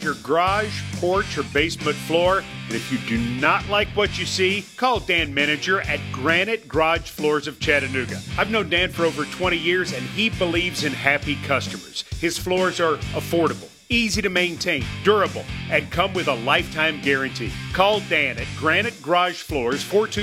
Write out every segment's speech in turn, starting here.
your garage, porch, or basement floor? And if you do not like what you see, call Dan Menninger at Granite Garage Floors of Chattanooga. I've known Dan for over 20 years, and he believes in happy customers. His floors are affordable, easy to maintain, durable, and come with a lifetime guarantee. Call Dan at Granite Garage Floors,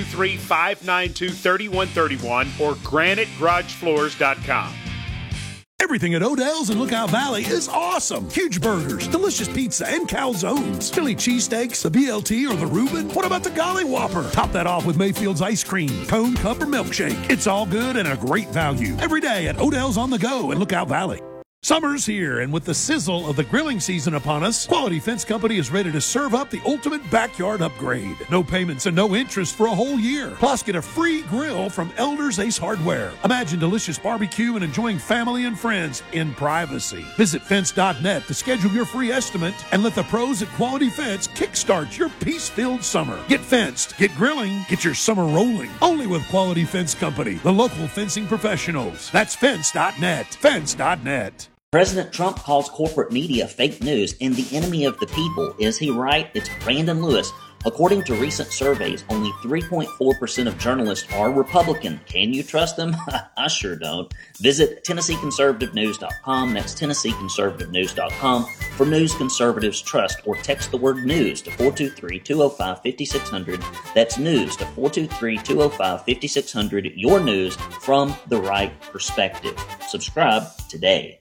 423-592-3131 or granitegaragefloors.com. Everything at Odell's in Lookout Valley is awesome. Huge burgers, delicious pizza, and calzones. Philly cheesesteaks, the BLT, or the Reuben. What about the Golly Whopper? Top that off with Mayfield's ice cream, cone, cup, or milkshake. It's all good and a great value. Every day at Odell's on the Go in Lookout Valley. Summer's here, and with the sizzle of the grilling season upon us, Quality Fence Company is ready to serve up the ultimate backyard upgrade. No payments and no interest for a whole year. Plus, get a free grill from Elders Ace Hardware. Imagine delicious barbecue and enjoying family and friends in privacy. Visit fence.net to schedule your free estimate and let the pros at Quality Fence kickstart your peace-filled summer. Get fenced, get grilling, get your summer rolling. Only with Quality Fence Company, the local fencing professionals. That's fence.net. Fence.net. President Trump calls corporate media fake news and the enemy of the people. Is he right? It's Brandon Lewis. According to recent surveys, only 3.4% of journalists are Republican. Can you trust them? I sure don't. Visit TennesseeConservativeNews.com. That's TennesseeConservativeNews.com for news conservatives trust, or text the word news to 423-205-5600. That's news to 423-205-5600. Your news from the right perspective. Subscribe today.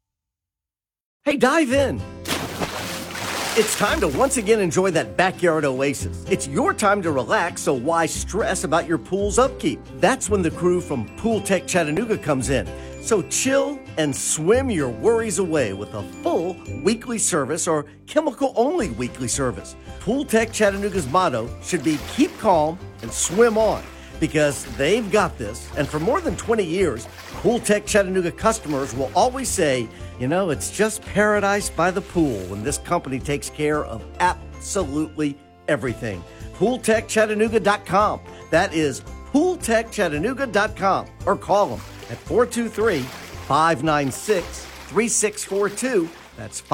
Hey, dive in. It's time to once again enjoy that backyard oasis. It's your time to relax, so why stress about your pool's upkeep? That's when the crew from Pool Tech Chattanooga comes in. So chill and swim your worries away with a full weekly service or chemical-only weekly service. Pool Tech Chattanooga's motto should be keep calm and swim on, because they've got this. And for more than 20 years, Pool Tech Chattanooga customers will always say, you know, it's just paradise by the pool when this company takes care of absolutely everything. PoolTechChattanooga.com. That is PoolTechChattanooga.com. Or call them at 423-596-3642. That's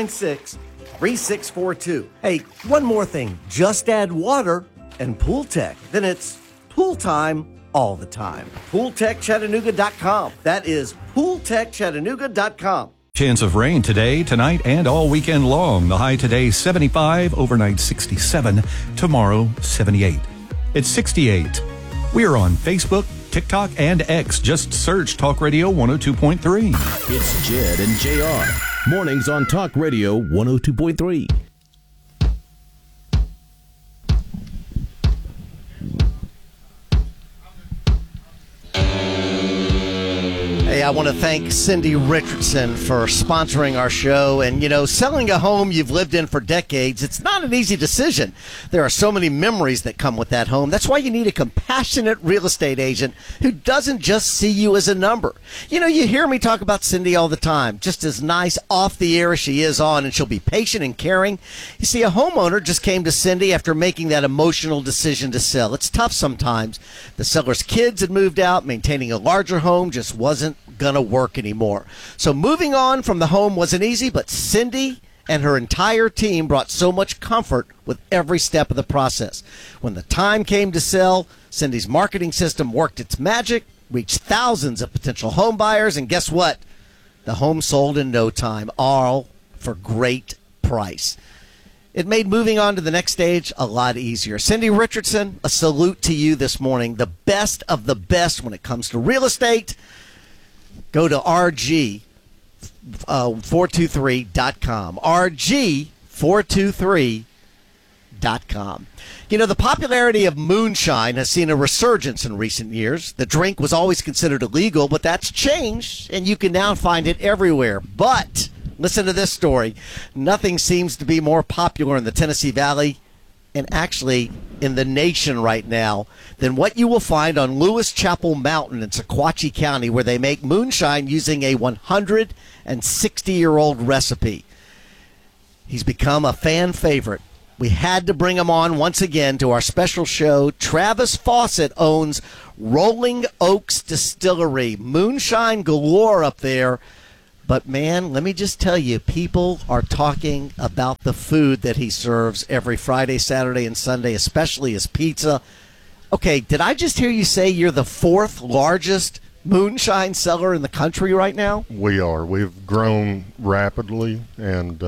596-3642. Hey, one more thing. Just add water and Pool Tech. Then it's pool time all the time. PoolTechChattanooga.com. That is PoolTechChattanooga.com. Chance of rain today, tonight, and all weekend long. The high today, 75, overnight 67, tomorrow 78. It's 68. We are on Facebook, TikTok, and X. Just search Talk Radio 102.3. It's Jed and JR. Mornings on Talk Radio 102.3. Hey, I want to thank Cindy Richardson for sponsoring our show. And, you know, selling a home you've lived in for decades, it's not an easy decision. There are so many memories that come with that home. That's why you need a compassionate real estate agent who doesn't just see you as a number. You know, you hear me talk about Cindy all the time, just as nice off the air as she is on, and she'll be patient and caring. You see, a homeowner just came to Cindy after making that emotional decision to sell. It's tough sometimes. The seller's kids had moved out. Maintaining a larger home just wasn't gonna work anymore. So moving on from the home wasn't easy, but Cindy and her entire team brought so much comfort with every step of the process. When the time came to sell, Cindy's marketing system worked its magic, reached thousands of potential home buyers, and guess what? The home sold in no time, all for great price. It made moving on to the next stage a lot easier. Cindy Richardson, a salute to you this morning. The best of the best when it comes to real estate. Go to RG423.com. RG423.com. You know, the popularity of moonshine has seen a resurgence in recent years. The drink was always considered illegal, but that's changed, and you can now find it everywhere. But listen to this story. Nothing seems to be more popular in the Tennessee Valley, and actually in the nation right now, than what you will find on Lewis Chapel Mountain in Sequatchie County, where they make moonshine using a 160-year-old recipe. He's become a fan favorite. We had to bring him on once again to our special show. Travis Fawcett owns Rolling Oaks Distillery. Moonshine galore up there. But, man, let me just tell you, people are talking about the food that he serves every Friday, Saturday, and Sunday, especially his pizza. Okay, did I just hear you say you're the 4th largest moonshine seller in the country right now? We are. We've grown rapidly and,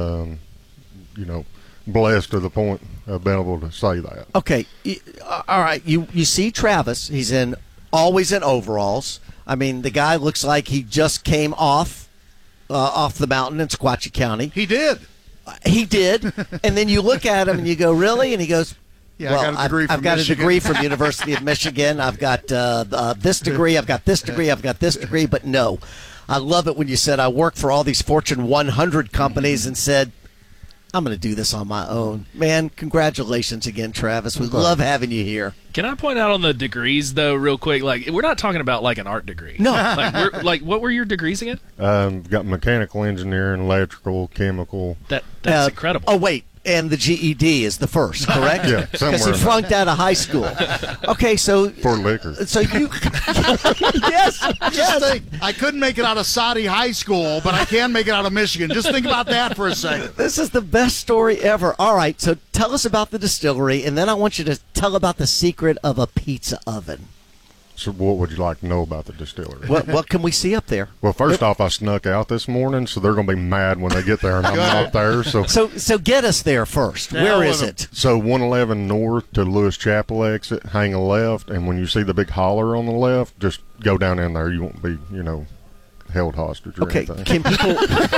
blessed to the point of being able to say that. Okay, all right. You see Travis. He's always in overalls. I mean, the guy looks like he just came off the mountain in Sequatchie County. He did. He did. And then you look at him and you go, really? And he goes, yeah, well, I've got a degree from University of Michigan. I've got this degree. I've got this degree. I've got this degree. But no, I love it when you said I work for all these Fortune 100 companies and said, I'm going to do this on my own. Man, congratulations again, Travis. We love having you here. Can I point out on the degrees, though, real quick? Like, we're not talking about, like, an art degree. No. What were your degrees again? Got mechanical engineering, electrical, chemical. That's incredible. Oh, wait. And the GED is the first, correct? Yeah, somewhere. Because he flunked out of high school. Okay, so for liquor. So you, yes. Just think, I couldn't make it out of Saudi High School, but I can make it out of Michigan. Just think about that for a second. This is the best story ever. All right, so tell us about the distillery, and then I want you to tell about the secret of a pizza oven. So what would you like to know about the distillery? What can we see up there? Well, first off, I snuck out this morning, so they're going to be mad when they get there and I'm not there. So get us there first. Where is it? So 111 North to Lewis Chapel exit, hang a left, and when you see the big holler on the left, just go down in there. You won't be, held hostage or anything. Can people?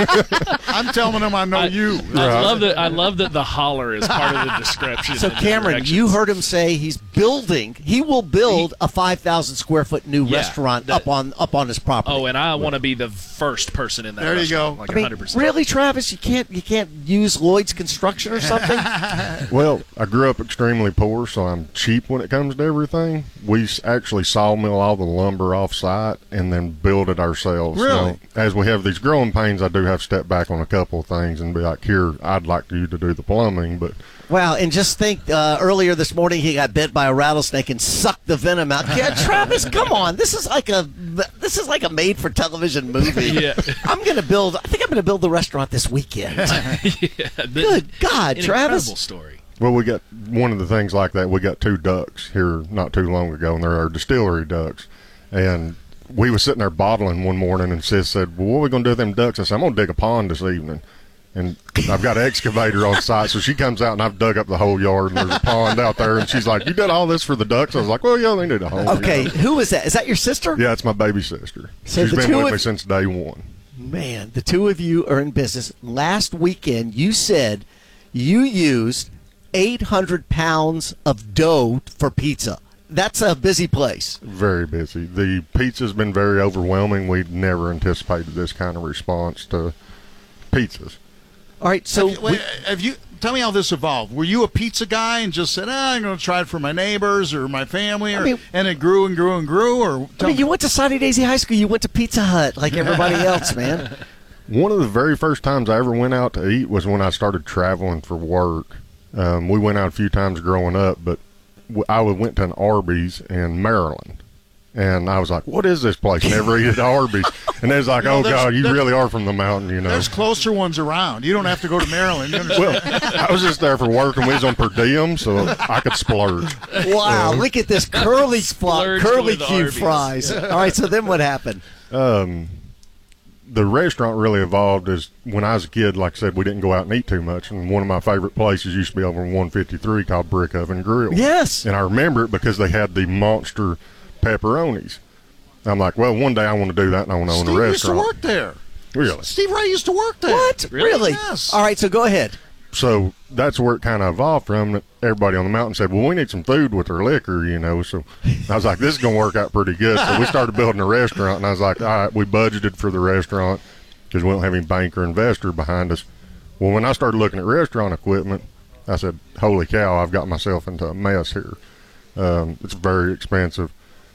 I'm telling them I know you. I love that the holler is part of the description. So Cameron, you heard him say he will build a 5,000 square foot new restaurant up on his property. Oh, and I want to be the first person in that. There you go. Like 100%. Really, Travis? You can't use Lloyd's Construction or something? Well, I grew up extremely poor, so I'm cheap when it comes to everything. We actually sawmill all the lumber off site and then build it ourselves. Really? As we have these growing pains, I do have to step back on a couple of things and be like, here, I'd like you to do the plumbing, but... Wow, and just think, earlier this morning he got bit by a rattlesnake and sucked the venom out. Yeah, Travis, come on. This is like a made-for-television movie. Yeah. I think I'm going to build the restaurant this weekend. Good God, Travis. Incredible story. Well, we got one of the things like that. We got 2 ducks here not too long ago, and they're our distillery ducks. And we was sitting there bottling one morning, and Sis said, well, what are we going to do with them ducks? I said, I'm going to dig a pond this evening. And I've got an excavator on site, so she comes out, and I've dug up the whole yard, and there's a pond out there. And she's like, you did all this for the ducks? I was like, well, yeah, they need a home. Okay, who is that? Is that your sister? Yeah, it's my baby sister. So she's been with me since day one. Man, the two of you are in business. Last weekend, you said you used 800 pounds of dough for pizza. That's a busy place. Very busy. The pizza's been very overwhelming. We'd never anticipated this kind of response to pizzas. All right, so tell me how this evolved. Were you a pizza guy and just said, I'm going to try it for my neighbors or my family, and it grew and grew and grew? Or you went to Sunny Daisy High School. You went to Pizza Hut like everybody else, man. One of the very first times I ever went out to eat was when I started traveling for work. We went out a few times growing up, but I went to an Arby's in Maryland. And I was like, what is this place? Never eat at Arby's. And they was like, oh, God, you really are from the mountain, There's closer ones around. You don't have to go to Maryland. Well, I was just there for work, and we was on per diem, so I could splurge. Wow, look at this curly Q fries. All right, so then what happened? The restaurant really evolved as when I was a kid, like I said, we didn't go out and eat too much. And one of my favorite places used to be over in 153 called Brick Oven Grill. Yes. And I remember it because they had the monster pepperonis. I'm like, well, one day I want to do that, and I want to own a restaurant. Steve used to work there. Really? Steve Ray used to work there. What? Really? Yes. All right, so go ahead. So that's where it kind of evolved from. Everybody on the mountain said, well, we need some food with our liquor, So I was like, this is going to work out pretty good. So we started building a restaurant, and I was like, all right, we budgeted for the restaurant because we don't have any bank or investor behind us. Well, when I started looking at restaurant equipment, I said, holy cow, I've got myself into a mess here. It's very expensive.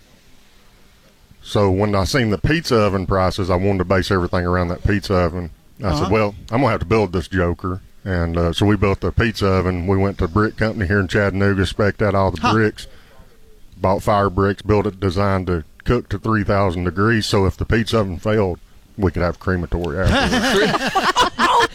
So when I seen the pizza oven prices, I wanted to base everything around that pizza oven. I said, well, I'm going to have to build this joker. And so we built the pizza oven. We went to a brick company here in Chattanooga, spec'd out all the bricks, bought fire bricks, built it designed to cook to 3,000 degrees. So if the pizza oven failed, we could have crematory afterwards.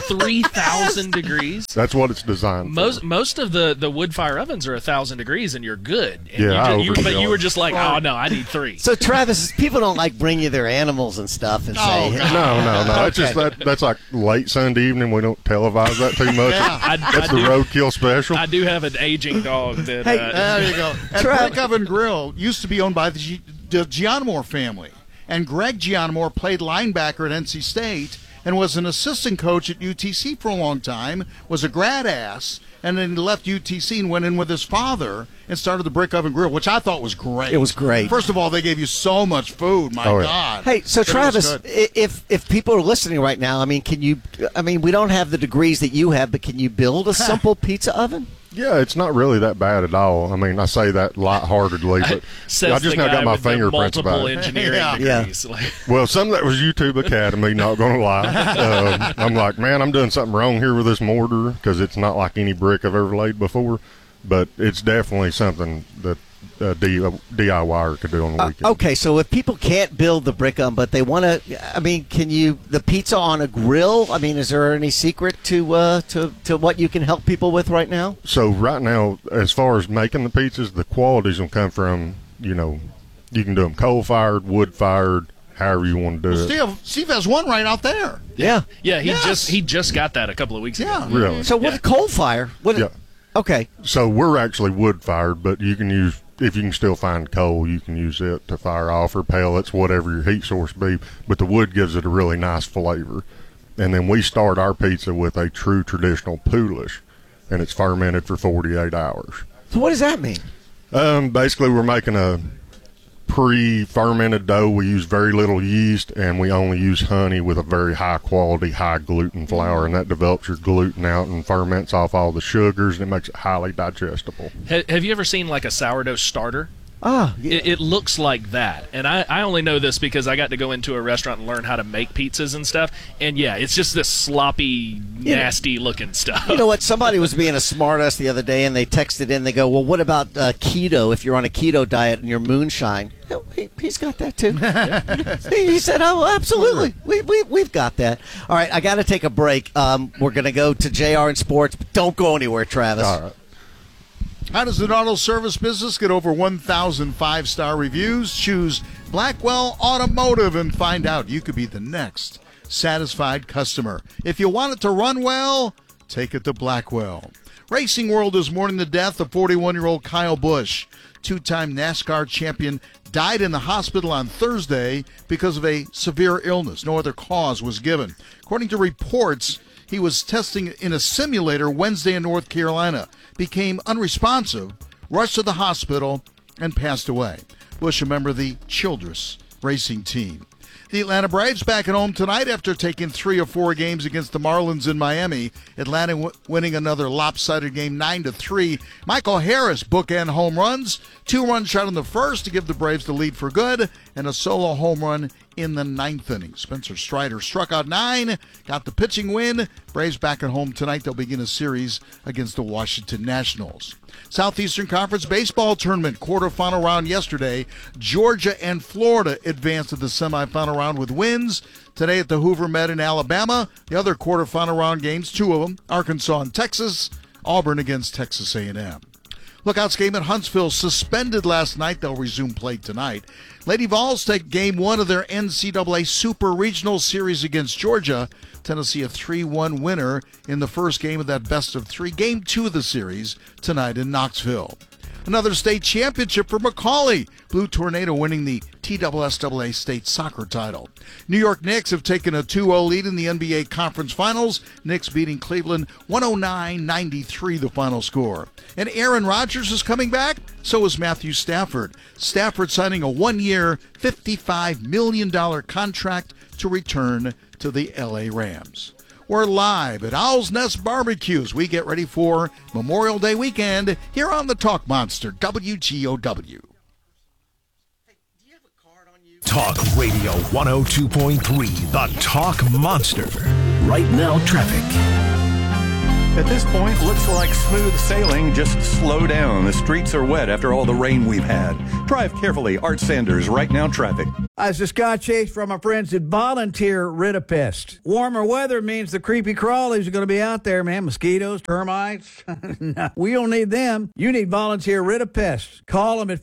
3,000 degrees. That's what it's designed for. Most of the wood fire ovens are 1,000 degrees, and you're good. And Yeah, but you were just like, oh no, I need 3. So Travis, people don't like bring you their animals and stuff and say, No. It's just that's like late Sunday evening. We don't televise that too much. That's the roadkill special. I do have an aging dog that. There you go. And Brick Oven Grill used to be owned by the Gianamore family, and Greg Gianamore played linebacker at NC State and was an assistant coach at UTC for a long time, was a grad ass, and then he left UTC and went in with his father and started the Brick Oven Grill, which I thought was great. It was great. First of all, they gave you so much food. My God. Hey, so Travis, if people are listening right now, we don't have the degrees that you have, but can you build a simple pizza oven? Yeah, it's not really that bad at all. I mean, I say that lightheartedly, but I just now got my fingerprints about it. Engineering degrees. Well, some of that was YouTube Academy, not going to lie. I'm like, man, I'm doing something wrong here with this mortar because it's not like any brick I've ever laid before, but it's definitely something that a DIYer could do on the weekend. Okay, so if people can't build the brick oven, but they want to, can you, the pizza on a grill, is there any secret to what you can help people with right now? So right now, as far as making the pizzas, the qualities will come from, you can do them coal-fired, wood-fired, however you want to do it. Steve has one right out there. Yeah. Yeah, he just got that a couple of weeks ago. Yeah. Really? So what coal fire? Okay. So we're actually wood-fired, but you can use, if you can still find coal, you can use it to fire off, or pellets, whatever your heat source be. But the wood gives it a really nice flavor. And then we start our pizza with a true traditional poolish, and it's fermented for 48 hours. So what does that mean? Basically, we're making a pre-fermented dough. We use very little yeast, and we only use honey with a very high-quality, high-gluten flour, and that develops your gluten out and ferments off all the sugars, and it makes it highly digestible. Have you ever seen like a sourdough starter? Yeah. It looks like that, and I only know this because I got to go into a restaurant and learn how to make pizzas and stuff, and it's just this sloppy, nasty looking stuff. You know what? Somebody was being a smartass the other day, and they texted in, they go, well, what about keto, if you're on a keto diet and you're moonshine? He's got that too. He said, oh, absolutely. We've got that. All right, I got to take a break. We're going to go to JR in sports, but don't go anywhere, Travis. All right. How does an auto service business get over 1,000 five-star reviews? Choose Blackwell Automotive and find out you could be the next satisfied customer. If you want it to run well, take it to Blackwell. Racing World is mourning the death of 41-year-old Kyle Busch. Two-time NASCAR champion died in the hospital on Thursday because of a severe illness. No other cause was given. According to reports, he was testing in a simulator Wednesday in North Carolina, became unresponsive, rushed to the hospital, and passed away. Busch, a member of the Childress racing team. The Atlanta Braves back at home tonight after taking 3 of 4 games against the Marlins in Miami. Atlanta winning another lopsided game 9-3. Michael Harris bookend home runs. 2-run shot in the first to give the Braves the lead for good, and a solo home run in the 9th inning. Spencer Strider struck out 9, got the pitching win. Braves back at home tonight. They'll begin a series against the Washington Nationals. Southeastern Conference Baseball Tournament quarterfinal round yesterday. Georgia and Florida advanced to the semifinal round with wins. Today at the Hoover Met in Alabama. The other quarterfinal round games, 2 of them, Arkansas and Texas. Auburn against Texas A&M. Lookouts game at Huntsville suspended last night. They'll resume play tonight. Lady Vols take game 1 of their NCAA Super Regional Series against Georgia. Tennessee a 3-1 winner in the first game of that best-of-3. Game 2 of the series tonight in Knoxville. Another state championship for McCallie. Blue Tornado winning the TSSAA state soccer title. New York Knicks have taken a 2-0 lead in the NBA Conference Finals. Knicks beating Cleveland 109-93 the final score. And Aaron Rodgers is coming back. So is Matthew Stafford. Stafford signing a 1-year, $55 million contract to return to the LA Rams. We're live at Owl's Nest Barbecues. We get ready for Memorial Day weekend here on the Talk Monster, WGOW. Talk Radio 102.3, the Talk Monster. Right now, traffic. At this point, looks like smooth sailing. Just slow down. The streets are wet after all the rain we've had. Drive carefully. Art Sanders, Right Now Traffic. This is Scott Chase from our friends at Volunteer Rid-A-Pest. Warmer weather means the creepy crawlies are going to be out there, man. Mosquitoes, termites. No, we don't need them. You need Volunteer Rid-A-Pest. Call them at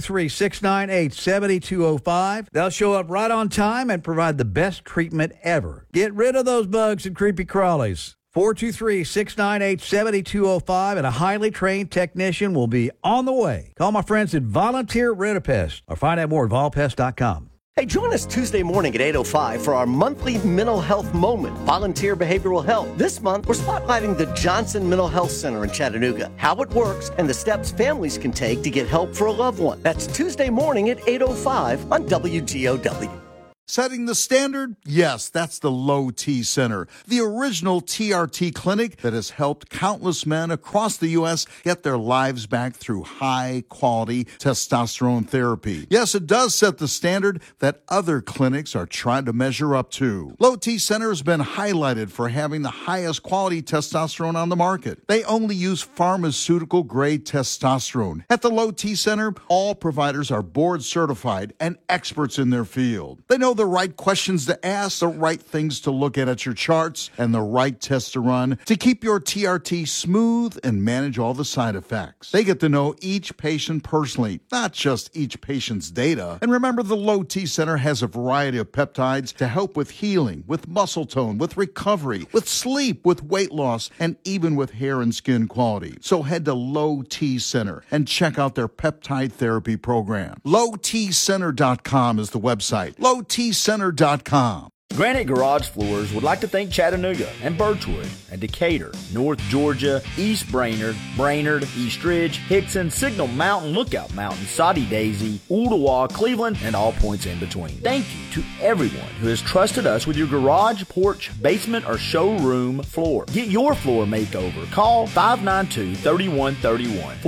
423-698-7205. They'll show up right on time and provide the best treatment ever. Get rid of those bugs and creepy crawlies. 423-698-7205, and a highly trained technician will be on the way. Call my friends at Volunteer Rid-A-Pest or find out more at volpest.com. Hey, join us Tuesday morning at 8:05 for our monthly mental health moment, Volunteer Behavioral Health. This month, we're spotlighting the Johnson Mental Health Center in Chattanooga, how it works, and the steps families can take to get help for a loved one. That's Tuesday morning at 8:05 on WGOW. Setting the standard? Yes, that's the Low T Center, the original TRT clinic that has helped countless men across the U.S. get their lives back through high-quality testosterone therapy. Yes, it does set the standard that other clinics are trying to measure up to. Low T Center has been highlighted for having the highest quality testosterone on the market. They only use pharmaceutical-grade testosterone. At the Low T Center, all providers are board-certified and experts in their field. They know the right questions to ask, the right things to look at your charts, and the right tests to run to keep your TRT smooth and manage all the side effects. They get to know each patient personally, not just each patient's data. And remember, the Low T Center has a variety of peptides to help with healing, with muscle tone, with recovery, with sleep, with weight loss, and even with hair and skin quality. So head to Low T Center and check out their peptide therapy program. LowTCenter.com is the website. LowTCenter.com. Granite Garage Floors would like to thank Chattanooga and Birchwood and Decatur, North Georgia, East Brainerd, East Ridge, Hickson, Signal Mountain, Lookout Mountain, Soddy Daisy, Ooltewah, Cleveland, and all points in between. Thank you to everyone who has trusted us with your garage, porch, basement, or showroom floor. Get your floor makeover. Call 592-3131.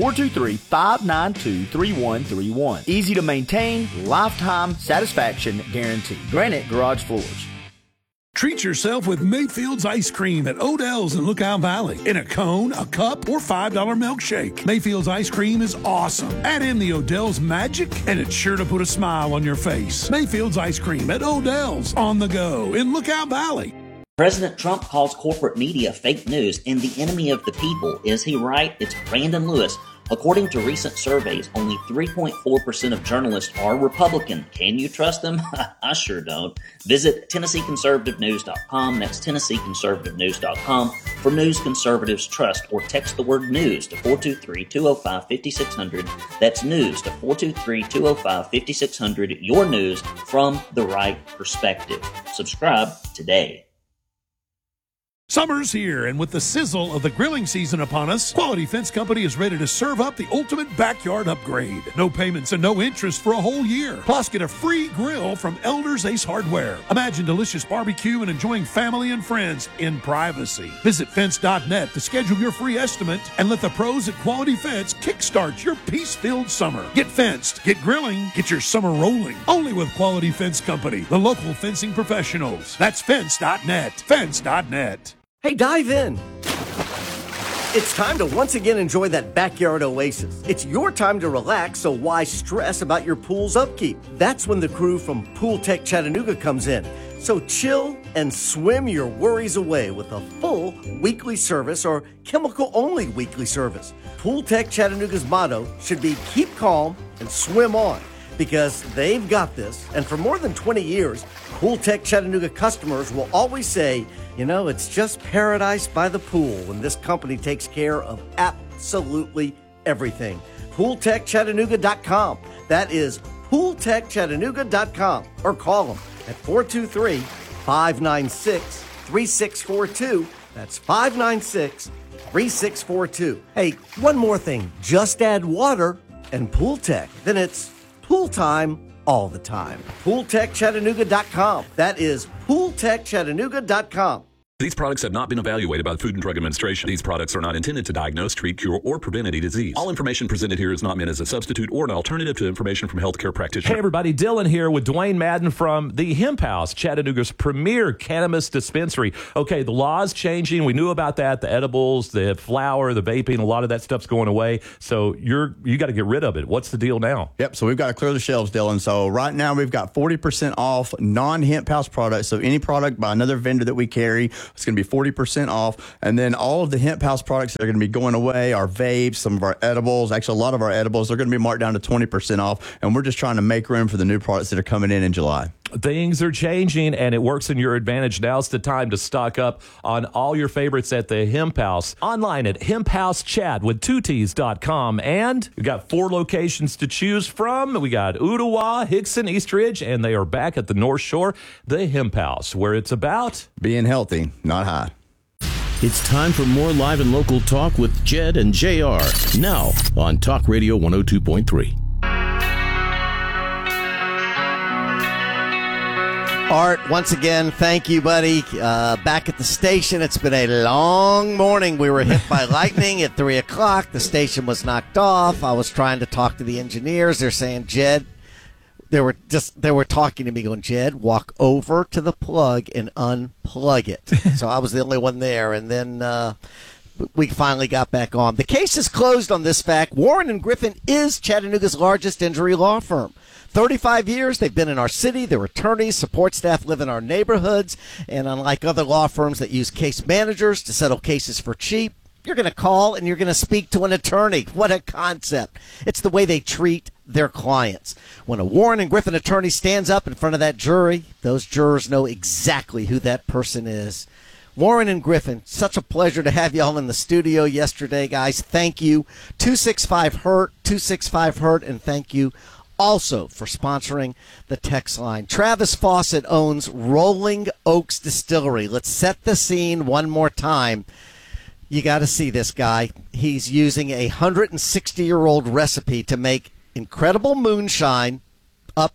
423-592-3131. Easy to maintain, lifetime satisfaction guarantee. Granite Garage Floors. Treat yourself with Mayfield's Ice Cream at Odell's in Lookout Valley. In a cone, a cup, or $5 milkshake. Mayfield's Ice Cream is awesome. Add in the Odell's magic, and it's sure to put a smile on your face. Mayfield's Ice Cream at Odell's on the go in Lookout Valley. President Trump calls corporate media fake news and the enemy of the people. Is he right? It's Brandon Lewis. According to recent surveys, only 3.4% of journalists are Republican. Can you trust them? I sure don't. Visit TennesseeConservativeNews.com. That's TennesseeConservativeNews.com for news conservatives trust, or text the word news to 423-205-5600. That's news to 423-205-5600. Your news from the right perspective. Subscribe today. Summer's here, and with the sizzle of the grilling season upon us, Quality Fence Company is ready to serve up the ultimate backyard upgrade. No payments and no interest for a whole year. Plus, get a free grill from Elder's Ace Hardware. Imagine delicious barbecue and enjoying family and friends in privacy. Visit fence.net to schedule your free estimate and let the pros at Quality Fence kickstart your peace-filled summer. Get fenced, get grilling, get your summer rolling. Only with Quality Fence Company, the local fencing professionals. That's fence.net. Fence.net. Hey, dive in. It's time to once again enjoy that backyard oasis. It's your time to relax, so why stress about your pool's upkeep? That's when the crew from Pool Tech Chattanooga comes in. So chill and swim your worries away with a full weekly service or chemical-only weekly service. Pool Tech Chattanooga's motto should be keep calm and swim on, because they've got this. And for more than 20 years, Pool Tech Chattanooga customers will always say, you know, it's just paradise by the pool when this company takes care of absolutely everything. PoolTechChattanooga.com. That is PoolTechChattanooga.com. Or call them at 423-596-3642. That's 596-3642. Hey, one more thing. Just add water and Pool Tech. Then it's pool time all the time. PoolTechChattanooga.com. That is PoolTechChattanooga.com. These products have not been evaluated by the Food and Drug Administration. These products are not intended to diagnose, treat, cure, or prevent any disease. All information presented here is not meant as a substitute or an alternative to information from healthcare practitioners. Hey, everybody. Dylan here with Dwayne Madden from the Hemp House, Chattanooga's premier cannabis dispensary. Okay, the law's changing. We knew about that. The edibles, the flower, the vaping, a lot of that stuff's going away. So you got to get rid of it. What's the deal now? Yep, so we've got to clear the shelves, Dylan. So right now we've got 40% off non-Hemp House products. So any product by another vendor that we carry, it's going to be 40% off. And then all of the Hemp House products that are going to be going away, our vapes, some of our edibles, actually a lot of our edibles, they're going to be marked down to 20% off. And we're just trying to make room for the new products that are coming in July. Things are changing, and it works in your advantage. Now's the time to stock up on all your favorites at the Hemp House. Online at hemphousechat.com. And we got 4 locations to choose from. We got Ottawa, Hickson, East Ridge, and they are back at the North Shore, the Hemp House, where it's about being healthy, not high. It's time for more live and local talk with Jed and JR. Now on Talk Radio 102.3. Art, once again, thank you, buddy. Back at the station, it's been a long morning. We were hit by lightning at 3 o'clock. The station was knocked off. I was trying to talk to the engineers. They're saying, Jed, they were talking to me going, Jed, walk over to the plug and unplug it. So I was the only one there. And then we finally got back on. The case is closed on this fact. Warren & Griffin is Chattanooga's largest injury law firm. 35 years, they've been in our city. Their attorneys, support staff live in our neighborhoods. And unlike other law firms that use case managers to settle cases for cheap, you're going to call and you're going to speak to an attorney. What a concept. It's the way they treat their clients. When a Warren & Griffin attorney stands up in front of that jury, those jurors know exactly who that person is. Warren & Griffin, such a pleasure to have y'all in the studio yesterday, guys. Thank you. 265-HURT, 265-HURT, and thank you also for sponsoring the text line. Travis Fawcett owns Rolling Oaks Distillery. Let's set the scene one more time. You got to see this guy. He's using a 160-year-old recipe to make incredible moonshine up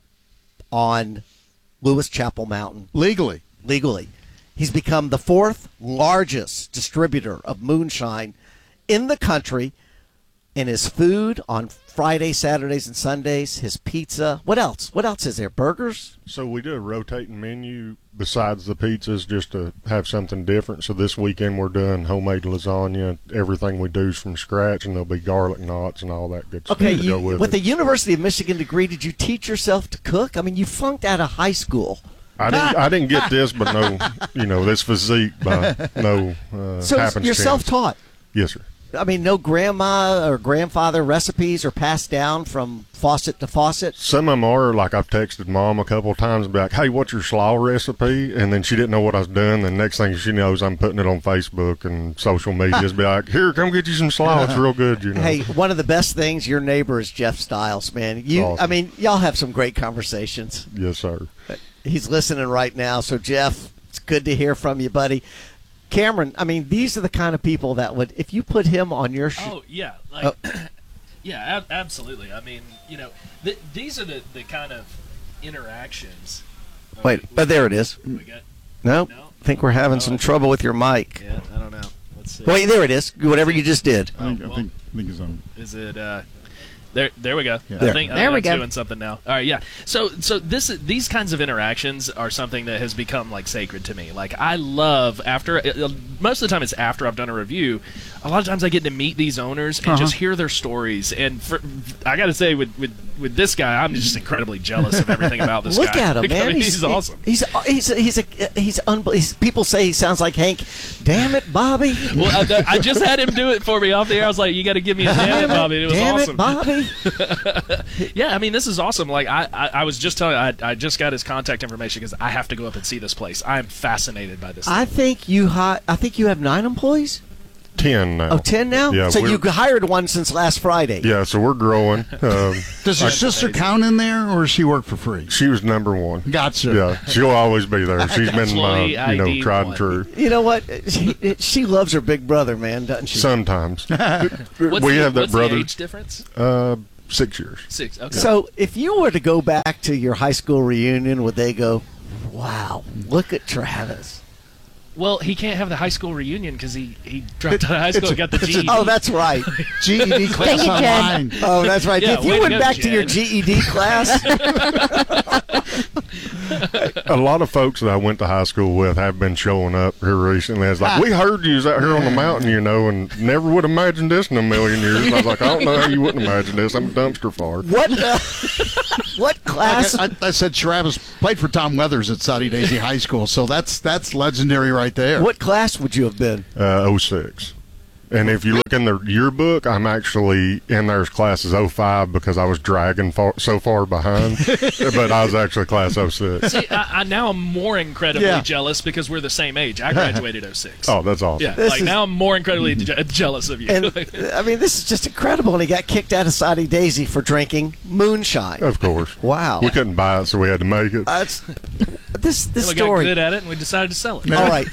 on Lewis Chapel Mountain. Legally. He's become the 4th largest distributor of moonshine in the country. And his food on Friday, Saturdays, and Sundays, his pizza. What else? What else is there? Burgers? So we do a rotating menu besides the pizzas just to have something different. So this weekend we're doing homemade lasagna. Everything we do is from scratch, and there'll be garlic knots and all that good stuff to go with the it. University of Michigan degree, did you teach yourself to cook? I mean, you flunked out of high school. I didn't get this, but this physique by no So happenstance. you're self-taught? Yes, sir. I mean, no grandma or grandfather recipes are passed down from faucet to faucet? Some of them are, like I've texted Mom a couple of times and be like, hey, what's your slaw recipe? And then she didn't know what I was doing. The next thing she knows, I'm putting it on Facebook and social media. Just be like, here, come get you some slaw. It's real good, Hey, one of the best things, your neighbor is Jeff Stiles, man. Awesome. I mean, y'all have some great conversations. Yes, sir. He's listening right now. So, Jeff, it's good to hear from you, buddy. Cameron, I mean, these are the kind of people that would, if you put him on your show. Oh, yeah. Yeah, absolutely. I mean, these are the kind of interactions. Wait, there it is. No, I think we're having some trouble with your mic. Yeah, I don't know. Let's see. Wait, there it is. Whatever you just did. I think it's on. Is it? There we go. Yeah. I think there we I'm go. doing something now. All right, yeah. So these kinds of interactions are something that has become like sacred to me. Like I love most of the time it's after I've done a review. A lot of times I get to meet these owners and just hear their stories. And I got to say, with this guy, I'm just incredibly jealous of everything about this guy. Look at him, man. I mean, he's awesome. He's people say he sounds like Hank. Damn it, Bobby. Well, I just had him do it for me off the air. I was like, you got to give me a damn it, Bobby. It was damn awesome. It, Bobby. Yeah, I mean, this is awesome. Like I was just telling you, I just got his contact information because I have to go up and see this place. I am fascinated by this. I think you have 9 employees. 10 now. Oh, 10 now? Yeah, so you hired one since last Friday. Yeah, so we're growing. Does your sister count in there, or does she work for free? She was number one. Gotcha. Yeah, she'll always be there. She's been my, tried and true. You know what? She loves her big brother, man, doesn't she? Sometimes. What's the age difference? 6 years. 6. Okay. So if you were to go back to your high school reunion, would they go, "Wow, look at Travis"? Well, he can't have the high school reunion because he dropped out of high school and got the GED. Oh, that's right. GED class online. Oh, that's right. Yeah, if you went back to your GED class. A lot of folks that I went to high school with have been showing up here recently. It's like, we heard you was out here on the mountain, and never would have imagined this in a million years. I was like, I don't know how you wouldn't imagine this. I'm a dumpster fart. What class? I said Travis played for Tom Weathers at Saudi Daisy High School, so that's legendary right there. What class would you have been? 06. And if you look in the yearbook, I'm actually in there as class as 05 because I was dragging so far behind. But I was actually class 06. See, I now I'm more incredibly jealous because we're the same age. I graduated 06. Oh, that's awesome. Yeah, now I'm more incredibly jealous of you. And, I mean, this is just incredible. And he got kicked out of Saudi Daisy for drinking moonshine. Of course. Wow. We couldn't buy it, so we had to make it. We story. got good at it, and we decided to sell it. All right.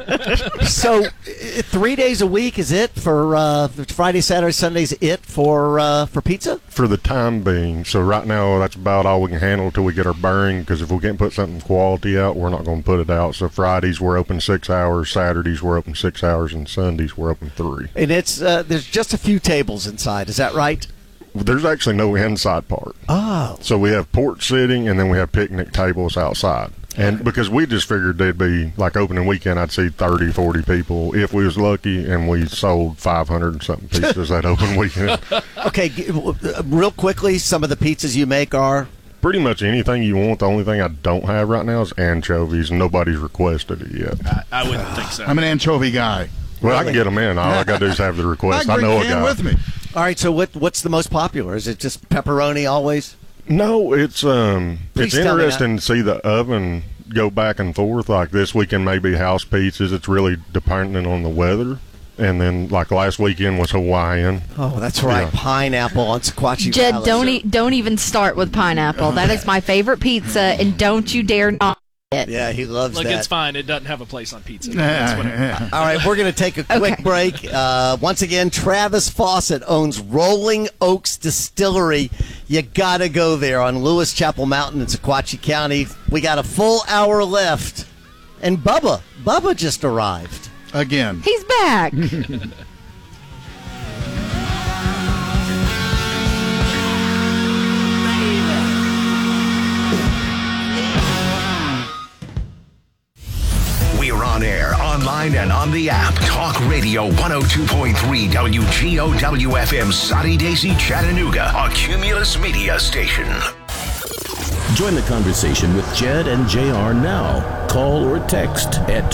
So 3 days a week is it for Friday, Saturday, Sunday's it for pizza? For the time being. So right now, that's about all we can handle until we get our bearing, because if we can't put something quality out, we're not going to put it out. So Fridays, we're open 6 hours. Saturdays, we're open 6 hours. And Sundays, we're open 3. And it's there's just a few tables inside. Is that right? There's actually no inside part. Oh. So we have porch sitting, and then we have picnic tables outside. And because we just figured they'd be, like opening weekend, I'd see 30, 40 people if we was lucky, and we sold 500 and something pizzas that open weekend. Okay, real quickly, some of the pizzas you make are? Pretty much anything you want. The only thing I don't have right now is anchovies. Nobody's requested it yet. I wouldn't think so. I'm an anchovy guy. Well, I can get them in. All I got to do is have the request. I know a guy. With me. All right, so what's the most popular? Is it just pepperoni always? No, it's interesting to see the oven go back and forth. Like this weekend may be house pizzas. It's really dependent on the weather. And then like last weekend was Hawaiian. Oh, that's right. Yeah. Pineapple on Sequatchie Jed, Valley. don't even start with pineapple. That is my favorite pizza, and don't you dare not. Yeah, he loves that. Look, it's fine. It doesn't have a place on pizza. All right, we're going to take a quick break. Once again, Travis Fawcett owns Rolling Oaks Distillery. You got to go there on Lewis Chapel Mountain in Sequatchie County. We got a full hour left. And Bubba just arrived. Again. He's back. We're on air, online, and on the app. Talk Radio 102.3 WGOW FM, Saudi Daisy, Chattanooga, a Cumulus Media station. Join the conversation with Jed and JR now. Call or text at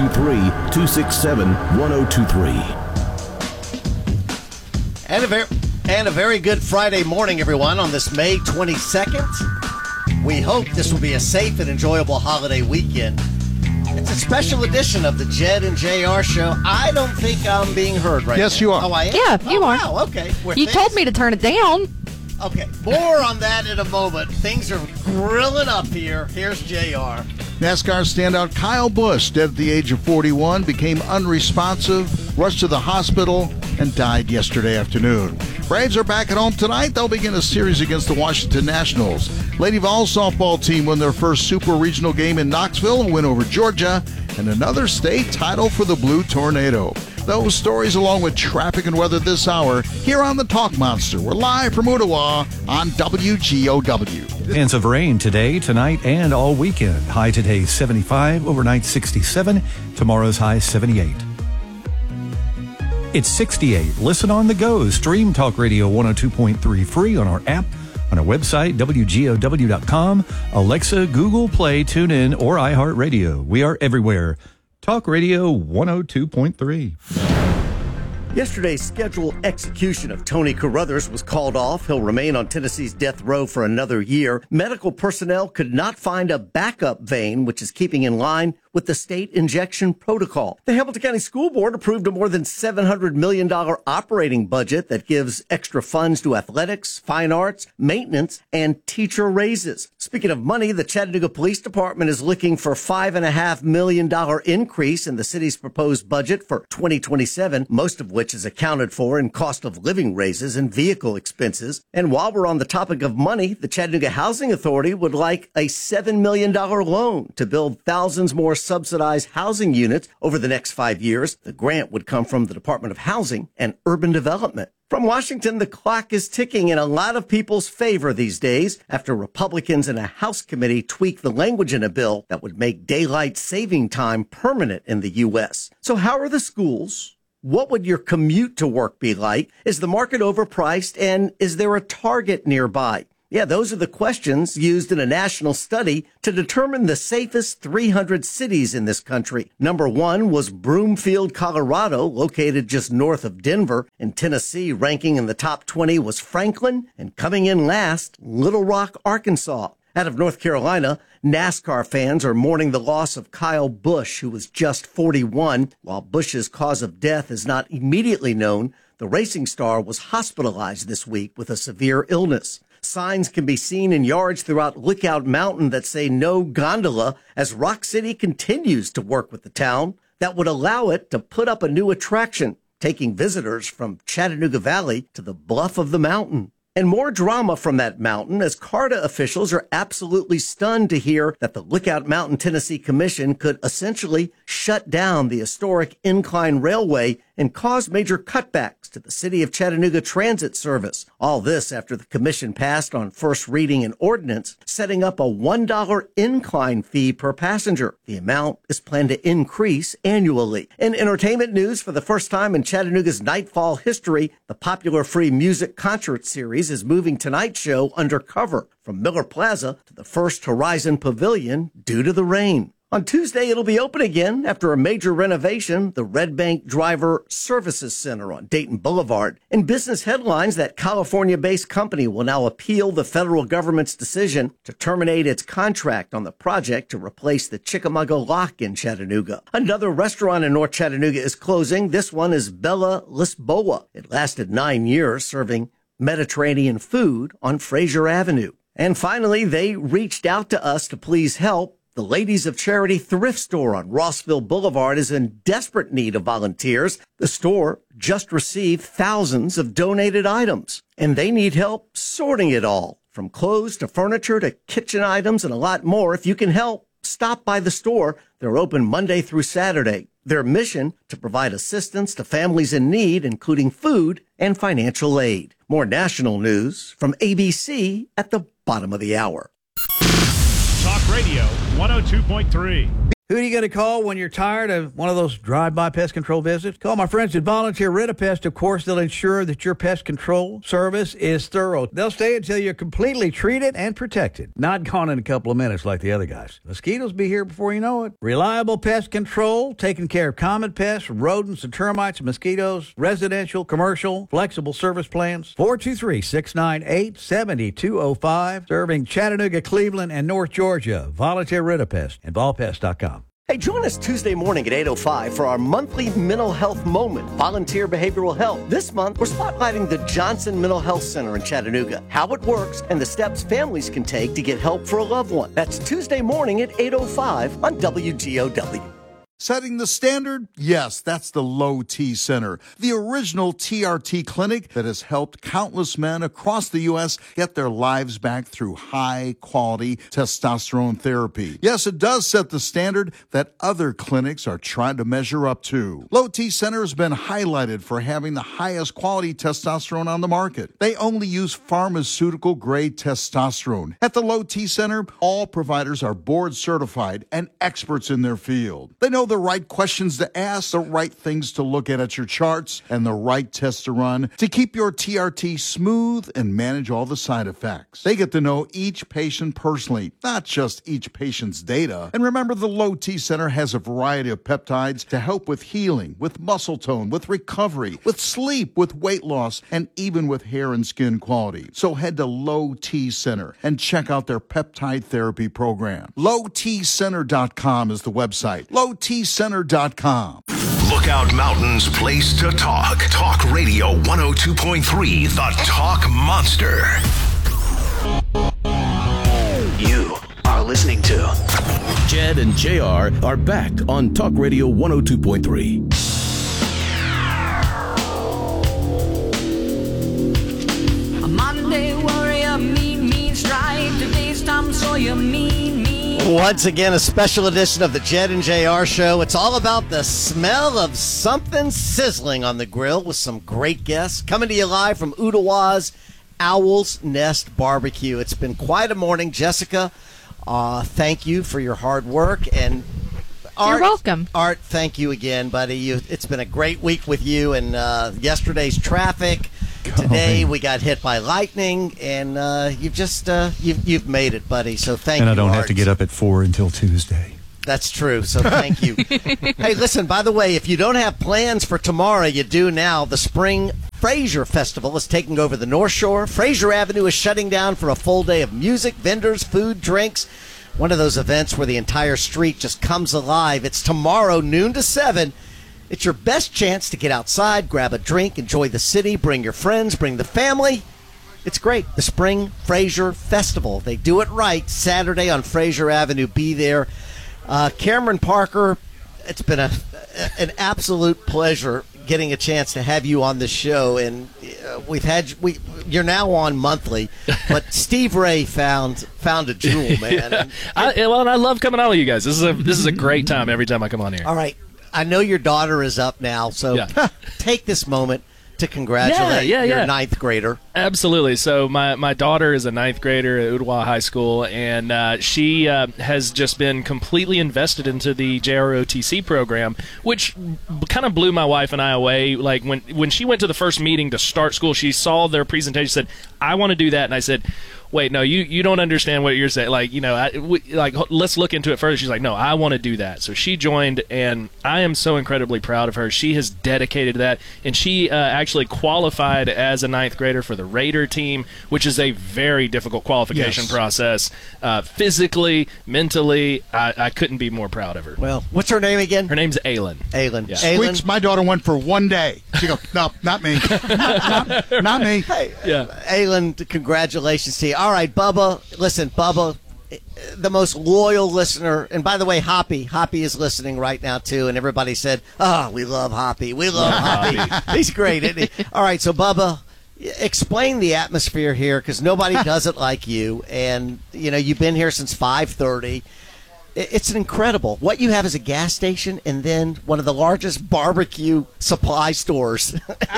423-267-1023. And a very good Friday morning, everyone, on this May 22nd. We hope this will be a safe and enjoyable holiday weekend. It's a special edition of the Jed and JR show. I don't think I'm being heard right now. Yes, you are. Oh, I am? Yeah, you are. Wow, okay. You told me to turn it down. Okay, more on that in a moment. Things are grilling up here. Here's JR. NASCAR standout Kyle Busch, dead at the age of 41, became unresponsive, rushed to the hospital, and died yesterday afternoon. Braves are back at home tonight. They'll begin a series against the Washington Nationals. Lady Vol softball team won their first super regional game in Knoxville and win over Georgia, and another state title for the Blue Tornado. Those stories along with traffic and weather this hour here on the Talk Monster. We're live from Ottawa on WGOW. Chance of rain today, tonight, and all weekend. High today 75, overnight 67, tomorrow's high 78. It's 68. Listen on the go. Stream Talk Radio 102.3 free on our app, on our website, WGOW.com, Alexa, Google Play, TuneIn, or iHeartRadio. We are everywhere. Talk Radio 102.3. Yesterday's scheduled execution of Tony Carruthers was called off. He'll remain on Tennessee's death row for another year. Medical personnel could not find a backup vein, which is keeping in line with the state injection protocol. The Hamilton County School Board approved a more than $700 million operating budget that gives extra funds to athletics, fine arts, maintenance, and teacher raises. Speaking of money, the Chattanooga Police Department is looking for $5.5 million increase in the city's proposed budget for 2027, most of which is accounted for in cost of living raises and vehicle expenses. And while we're on the topic of money, the Chattanooga Housing Authority would like a $7 million loan to build thousands more subsidized housing units over the next 5 years. The grant would come from the Department of Housing and Urban Development. From Washington, the clock is ticking in a lot of people's favor these days after Republicans in a House committee tweaked the language in a bill that would make daylight saving time permanent in the U.S. So how are the schools? What would your commute to work be like? Is the market overpriced, and is there a Target nearby? Yeah, those are the questions used in a national study to determine the safest 300 cities in this country. Number 1 was Broomfield, Colorado, located just north of Denver. In Tennessee, ranking in the top 20 was Franklin, and coming in last, Little Rock, Arkansas. Out of North Carolina, NASCAR fans are mourning the loss of Kyle Busch, who was just 41. While Busch's cause of death is not immediately known, the racing star was hospitalized this week with a severe illness. Signs can be seen in yards throughout Lookout Mountain that say no gondola as Rock City continues to work with the town that would allow it to put up a new attraction, taking visitors from Chattanooga Valley to the bluff of the mountain. And more drama from that mountain as CARTA officials are absolutely stunned to hear that the Lookout Mountain, Tennessee Commission could essentially shut down the historic Incline Railway and cause major cutbacks to the City of Chattanooga transit service. All this after the commission passed on first reading an ordinance setting up a $1 incline fee per passenger. The amount is planned to increase annually. In entertainment news, for the first time in Chattanooga's Nightfall history, the popular free music concert series is moving tonight's show undercover from Miller Plaza to the First Horizon Pavilion due to the rain. On Tuesday, it'll be open again after a major renovation, the Red Bank Driver Services Center on Dayton Boulevard. In business headlines, that California-based company will now appeal the federal government's decision to terminate its contract on the project to replace the Chickamauga Lock in Chattanooga. Another restaurant in North Chattanooga is closing. This one is Bella Lisboa. It lasted 9 years, serving Mediterranean food on Fraser Avenue. And finally, they reached out to us to please help. The Ladies of Charity thrift store on Rossville Boulevard is in desperate need of volunteers. The store just received thousands of donated items, and they need help sorting it all, from clothes to furniture to kitchen items and a lot more. If you can help, stop by the store. They're open Monday through Saturday. Their mission to provide assistance to families in need, including food and financial aid. More national news from ABC at the bottom of the hour. Talk Radio 102.3. Who are you going to call when you're tired of one of those drive-by pest control visits? Call my friends at Volunteer Ritapest. Of course, they'll ensure that your pest control service is thorough. They'll stay until you're completely treated and protected. Not gone in a couple of minutes like the other guys. Mosquitoes be here before you know it. Reliable pest control, taking care of common pests, rodents and termites, mosquitoes, residential, commercial, flexible service plans. 423-698-7205. Serving Chattanooga, Cleveland, and North Georgia. Volunteer Ritapest and volpest.com. Hey, join us Tuesday morning at 8:05 for our monthly mental health moment, Volunteer Behavioral Health. This month, we're spotlighting the Johnson Mental Health Center in Chattanooga, how it works, and the steps families can take to get help for a loved one. That's Tuesday morning at 8:05 on WGOW. Setting the standard? Yes, that's the Low T Center, the original TRT clinic that has helped countless men across the U.S. get their lives back through high-quality testosterone therapy. Yes, it does set the standard that other clinics are trying to measure up to. Low T Center has been highlighted for having the highest quality testosterone on the market. They only use pharmaceutical-grade testosterone. At the Low T Center, all providers are board-certified and experts in their field. They know the right questions to ask, the right things to look at your charts, and the right tests to run to keep your TRT smooth and manage all the side effects. They get to know each patient personally, not just each patient's data. And remember, the Low T Center has a variety of peptides to help with healing, with muscle tone, with recovery, with sleep, with weight loss, and even with hair and skin quality. So head to Low T Center and check out their peptide therapy program. LowTCenter.com is the website. LowTCenter.com. Lookout Mountain's place to talk. Talk Radio 102.3, the Talk Monster. You are listening to Jed and JR are back on Talk Radio 102.3. A Monday warrior, mean, mean strike. Today's Tom Sawyer, mean, mean. Once again, a special edition of the Jed and JR Show. It's all about the smell of something sizzling on the grill with some great guests. Coming to you live from Ooltewah's Owl's Nest Barbecue. It's been quite a morning. Jessica, thank you for your hard work. And Art, you're welcome. Art, thank you again, buddy. It's been a great week with you and yesterday's traffic. Today we got hit by lightning, and you've made it, buddy. So thank you. And I don't Art. have to get up at 4 until Tuesday. That's true. So thank you. Hey, listen. By the way, if you don't have plans for tomorrow, you do now. The Spring Fraser Festival is taking over the North Shore. Fraser Avenue is shutting down for a full day of music, vendors, food, drinks. One of those events where the entire street just comes alive. It's tomorrow, noon to 7. It's your best chance to get outside, grab a drink, enjoy the city, bring your friends, bring the family. It's great. The Spring Fraser Festival. They do it right. Saturday on Fraser Avenue. Be there. Cameron Parker, it's been an absolute pleasure getting a chance to have you on the show. And you're now on monthly, but Steve Ray found a jewel, man. And I love coming on with you guys. This is a great time every time I come on here. All right. I know your daughter is up now, so take this moment to congratulate your ninth grader. Absolutely. So my daughter is a ninth grader at Ooltewah High School, and she has just been completely invested into the JROTC program, which kind of blew my wife and I away. Like when she went to the first meeting to start school, she saw their presentation, said, "I want to do that," and I said, "Wait, no, you don't understand what you're saying. Like, let's look into it further." She's like, "No, I want to do that." So she joined, and I am so incredibly proud of her. She has dedicated to that, and she actually qualified as a ninth grader for the Raider team, which is a very difficult qualification process. Physically, mentally, I couldn't be more proud of her. Well, what's her name again? Her name's Aylin. Aylin. Yeah. Squeaks, my daughter went for one day. She goes, "No, not me. not me." Hey, Aylin, congratulations to you. All right, Bubba. Listen, Bubba, the most loyal listener. And by the way, Hoppy is listening right now, too. And everybody said, we love Hoppy. We love Hoppy. He's great, isn't he? All right, so, Bubba, explain the atmosphere here, because nobody does it like you. And, you've been here since 5:30. It's incredible. What you have is a gas station and then one of the largest barbecue supply stores.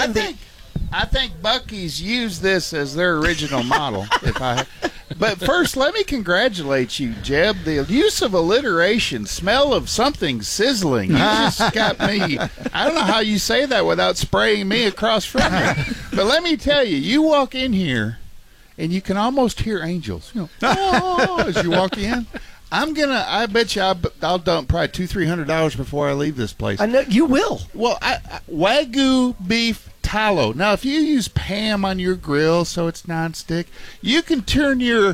I think Buc-ee's used this as their original model. But first, let me congratulate you, Jeb. The use of alliteration, smell of something sizzling. You just got me. I don't know how you say that without spraying me across from you. But let me tell you, you walk in here, and you can almost hear angels. As you walk in. I bet you I'll dump probably $200-300 before I leave this place. I know you will. Well, Wagyu beef tallow. Now, if you use Pam on your grill so it's nonstick, you can turn your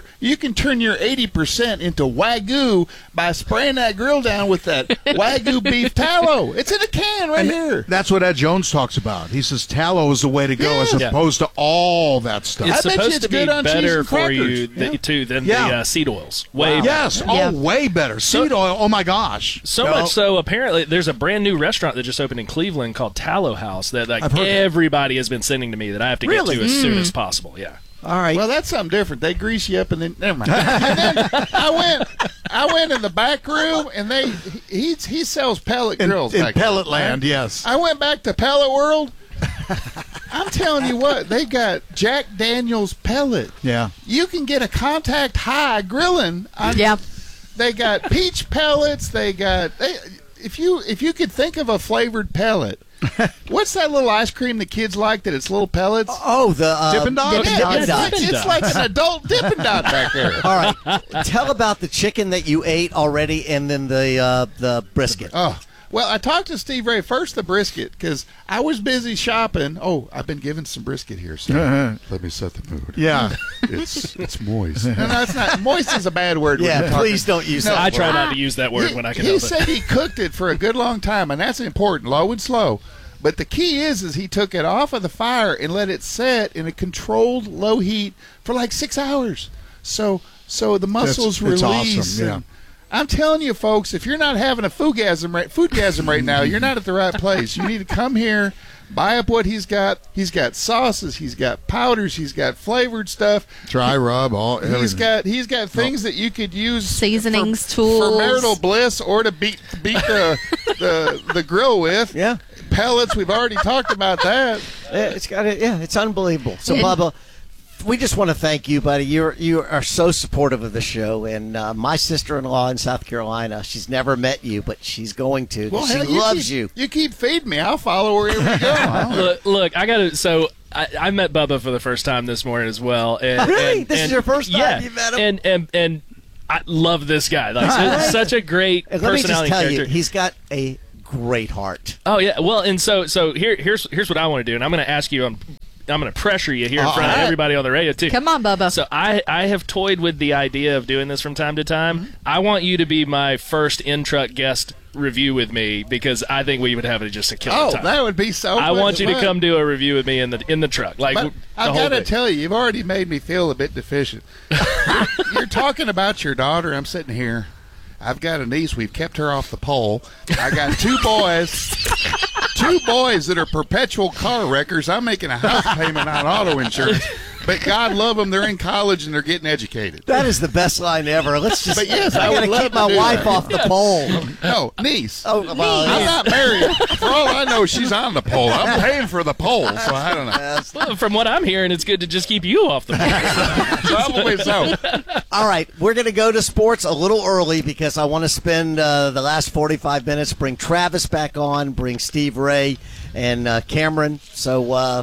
80% into Wagyu by spraying that grill down with that Wagyu beef tallow. It's in a can here. That's what Ed Jones talks about. He says tallow is the way to go as opposed to all that stuff. It's supposed to be better for you too than the seed oils. Way better. Way better. Seed oil. Oh my gosh. Much so apparently there's a brand new restaurant that just opened in Cleveland called Tallow House that everybody has been sending to me that I have to get to as soon as possible. Yeah. All right. Well, that's something different. They grease you up and then never mind. And then I went in the back room and he sells pellet grills in back Pellet there, Land. right? Yes. I went back to Pellet World. I'm telling you what, they got Jack Daniel's pellet. Yeah. You can get a contact high grilling. They got peach pellets. If you could think of a flavored pellet. What's that little ice cream the kids like that it's little pellets? Oh, the Dippin' Dots? It's like an adult Dippin' Dot back there. All right. Tell about the chicken that you ate already and then the brisket. Oh. Well, I talked to Steve Ray first, the brisket, because I was busy shopping. Oh, I've been given some brisket here, so let me set the mood. Yeah. It's moist. No, it's not. Moist is a bad word. Yeah, please don't use that I word. try not to use that word when I can help it. He said he cooked it for a good long time, and that's important, low and slow. But the key is he took it off of the fire and let it set in a controlled low heat for like 6 hours. So the muscles release. Awesome, yeah. I'm telling you, folks, if you're not having a foodgasm right now, you're not at the right place. You need to come here, Buy up what he's got. He's got sauces. He's got powders. He's got flavored stuff. Dry rub. He's got things that you could use seasonings, tools for marital bliss, or to beat the grill with. Yeah. Pellets. We've already talked about that. It's unbelievable. So, Bubba, we just want to thank you, buddy. You are so supportive of the show, and my sister-in-law in South Carolina, she's never met you, but she's going to. Well, she loves you. You keep feeding me. I'll follow wherever you go. Look, I got to. So I met Bubba for the first time this morning as well. And, really? This is your first time you met him? And I love this guy. Like, such a great personality. Let me just tell character. you, he's got a great heart. Oh yeah. Well, and so here's what I want to do, and I'm going to ask you. I'm going to pressure you here in front of everybody on the radio too. Come on, Bubba. So I have toyed with the idea of doing this from time to time. Mm-hmm. I want you to be my first in-truck guest review with me, because I think we would have just a killer time. Oh, that would be so I want you fun. to come do a review with me in the truck. Like, but I've got to tell you, you've already made me feel a bit deficient. You're talking about your daughter. I'm sitting here. I've got a niece. We've kept her off the pole. I got two boys that are perpetual car wreckers. I'm making a house payment on auto insurance. But God love them, they're in college and they're getting educated. That is the best line ever. Let's just. But yes, I gotta keep my wife off the pole. No, niece. Oh, well, I'm not married. For all I know, she's on the pole. I'm paying for the pole, so I don't know. Well, from what I'm hearing, it's good to just keep you off the pole. Probably so. All right, we're going to go to sports a little early because I want to spend the last 45 minutes, bring Travis back on, bring Steve Ray and Cameron. So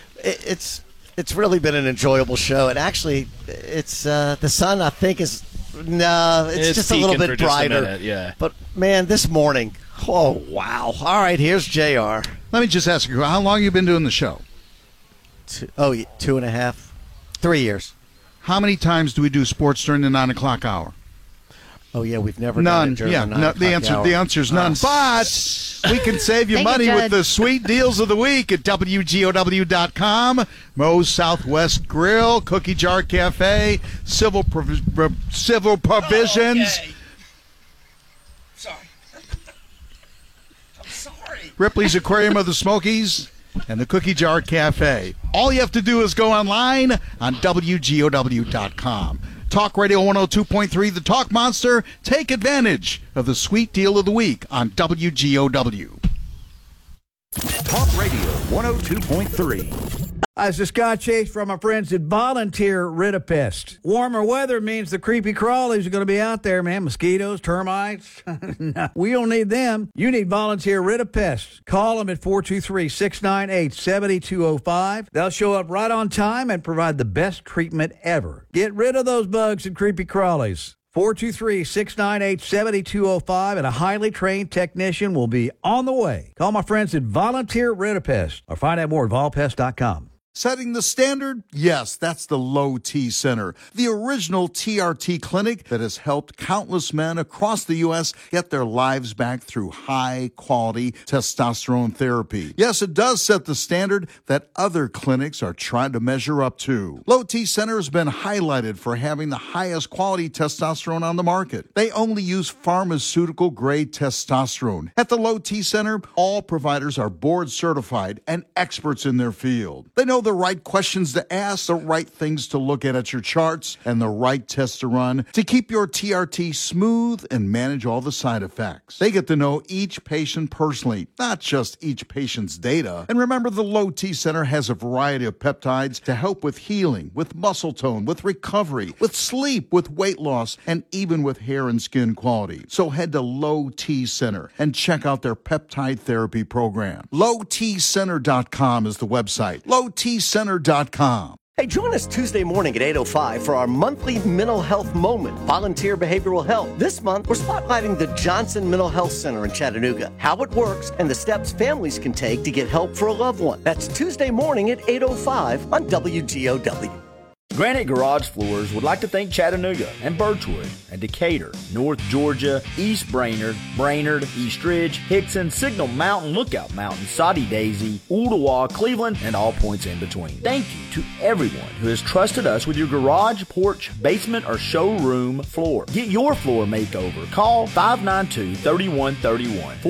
it's really been an enjoyable show, and actually, it's the sun. I think it's just a little bit brighter. Yeah. But man, this morning, oh wow! All right, here's JR. Let me just ask you, how long have you been doing the show? 2.5, 3 years. How many times do we do sports during the 9 o'clock hour? Oh yeah, we've never none. Done it during Yeah, the 9 o'clock hour. The answer is none. But we can save you money with the sweet deals of the week at WGOW.com. Moe's Southwest Grill, Cookie Jar Cafe, Civil Provisions. Okay. Sorry. I'm sorry. Ripley's Aquarium of the Smokies, and the Cookie Jar Cafe. All you have to do is go online on WGOW.com. Talk Radio 102.3, The Talk Monster. Take advantage of the sweet deal of the week on WGOW. Talk Radio 102.3. It's the Scott Chase from my friends at Volunteer Rid-A-Pest. Warmer weather means the creepy crawlies are going to be out there, man. Mosquitoes, termites. No, we don't need them. You need Volunteer Rid-A-Pest. Call them at 423-698-7205. They'll show up right on time and provide the best treatment ever. Get rid of those bugs and creepy crawlies. 423-698-7205, and a highly trained technician will be on the way. Call my friends at Volunteer Rid-A-Pest or find out more at volpest.com. Setting the standard? Yes, that's the Low T Center, the original TRT clinic that has helped countless men across the U.S. get their lives back through high-quality testosterone therapy. Yes, it does set the standard that other clinics are trying to measure up to. Low T Center has been highlighted for having the highest quality testosterone on the market. They only use pharmaceutical-grade testosterone. At the Low T Center, all providers are board-certified and experts in their field. They know the right questions to ask, the right things to look at your charts, and the right tests to run to keep your TRT smooth and manage all the side effects. They get to know each patient personally, not just each patient's data. And remember, the Low T Center has a variety of peptides to help with healing, with muscle tone, with recovery, with sleep, with weight loss, and even with hair and skin quality. So head to Low T Center and check out their peptide therapy program. LowTCenter.com is the website. LowTCenter.com. Hey, join us Tuesday morning at 8:05 for our monthly mental health moment, Volunteer Behavioral Health. This month, we're spotlighting the Johnson Mental Health Center in Chattanooga, how it works, and the steps families can take to get help for a loved one. That's Tuesday morning at 8:05 on WGOW. Granite Garage Floors would like to thank Chattanooga and Birchwood and Decatur, North Georgia, East Brainerd, East Ridge, Hickson, Signal Mountain, Lookout Mountain, Soddy Daisy, Ooltewah, Cleveland, and all points in between. Thank you to everyone who has trusted us with your garage, porch, basement, or showroom floor. Get your floor makeover. Call 592-3131.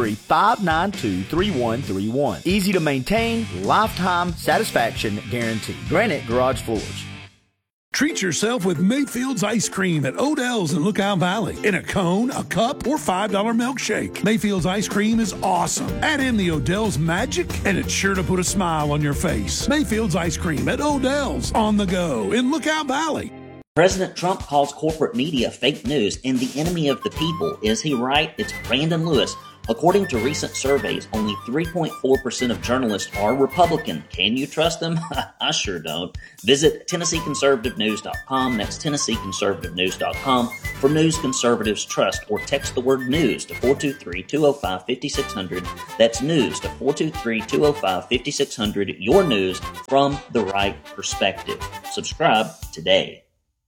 423-592-3131. Easy to maintain, lifetime satisfaction guarantee. Granite Garage Floors. Treat yourself with Mayfield's ice cream at Odell's in Lookout Valley. In a cone, a cup, or $5 milkshake. Mayfield's ice cream is awesome. Add in the Odell's magic, and it's sure to put a smile on your face. Mayfield's ice cream at Odell's on the go in Lookout Valley. President Trump calls corporate media fake news and the enemy of the people. Is he right? It's Brandon Lewis. According to recent surveys, only 3.4% of journalists are Republican. Can you trust them? I sure don't. Visit TennesseeConservativeNews.com. That's TennesseeConservativeNews.com for news conservatives trust, or text the word news to 423-205-5600. That's news to 423-205-5600. Your news from the right perspective. Subscribe today.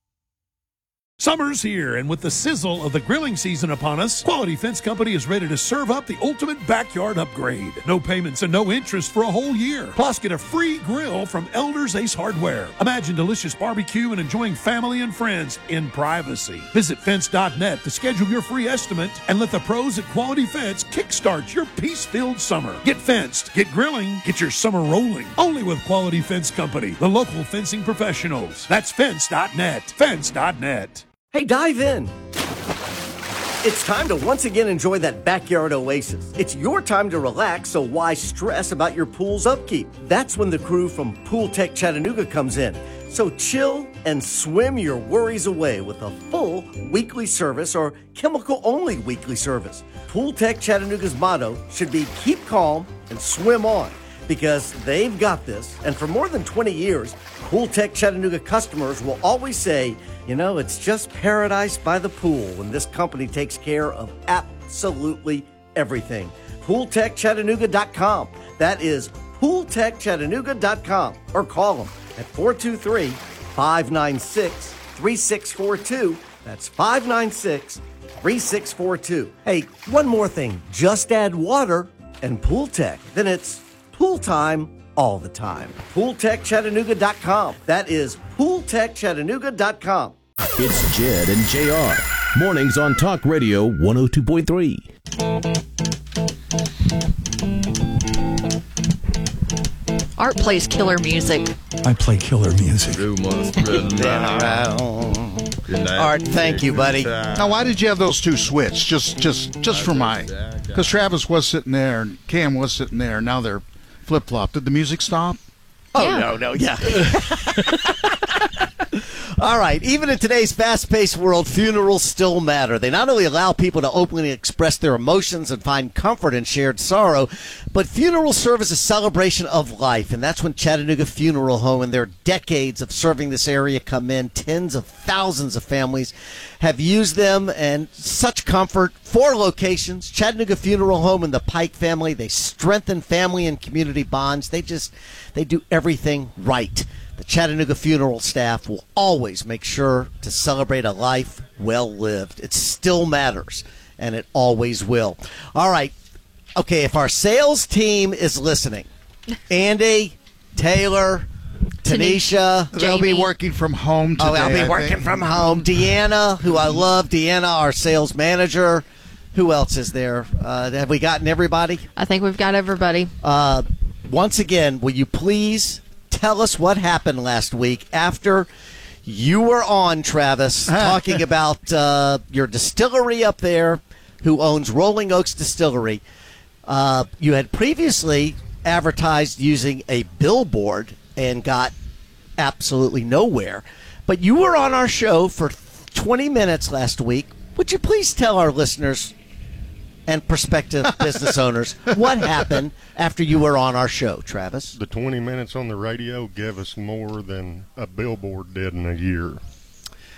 Summer's here, and with the sizzle of the grilling season upon us, Quality Fence Company is ready to serve up the ultimate backyard upgrade. No payments and no interest for a whole year. Plus, get a free grill from Elder's Ace Hardware. Imagine delicious barbecue and enjoying family and friends in privacy. Visit fence.net to schedule your free estimate and let the pros at Quality Fence kickstart your peace-filled summer. Get fenced, get grilling, get your summer rolling. Only with Quality Fence Company, the local fencing professionals. That's fence.net. Fence.net. Hey, dive in. It's time to once again enjoy that backyard oasis. It's your time to relax, so why stress about your pool's upkeep? That's when the crew from Pool Tech Chattanooga comes in. So chill and swim your worries away with a full weekly service or chemical-only weekly service. Pool Tech Chattanooga's motto should be keep calm and swim on, because they've got this. And for more than 20 years, Pool Tech Chattanooga customers will always say, you know, it's just paradise by the pool when this company takes care of absolutely everything. PoolTechChattanooga.com. That is PoolTechChattanooga.com. Or call them at 423-596-3642. That's 596-3642. Hey, one more thing. Just add water and Pool Tech. Then it's pool time all the time. PoolTechChattanooga.com. That is PoolTechChattanooga.com. It's Jed and JR. Mornings on Talk Radio 102.3. Art plays killer music. I play killer music. Art, thank you, buddy. Now, why did you have those two switched? Just for my... Because Travis was sitting there and Cam was sitting there. Now they're flip-flopped. Did the music stop? Oh, yeah. No, yeah. All right. Even in today's fast-paced world, funerals still matter. They not only allow people to openly express their emotions and find comfort in shared sorrow, but funerals serve as a celebration of life, and that's when Chattanooga Funeral Home and their decades of serving this area come in. Tens of thousands of families have used them, and such comfort. 4 locations, Chattanooga Funeral Home and the Pike family. They strengthen family and community bonds. They do everything right. The Chattanooga funeral staff will always make sure to celebrate a life well lived. It still matters, and it always will. All right. Okay, if our sales team is listening, Andy, Taylor, Tanisha. They'll be working from home today. Oh, I'll be working from home. Deanna, who I love. Deanna, our sales manager. Who else is there? Have we gotten everybody? I think we've got everybody. Once again, will you please tell us what happened last week after you were on, Travis, talking about your distillery up there, who owns Rolling Oaks Distillery. You had previously advertised using a billboard and got absolutely nowhere. But you were on our show for 20 minutes last week. Would you please tell our listeners and prospective business owners what happened after you were on our show, Travis? The 20 minutes on the radio gave us more than a billboard did in a year.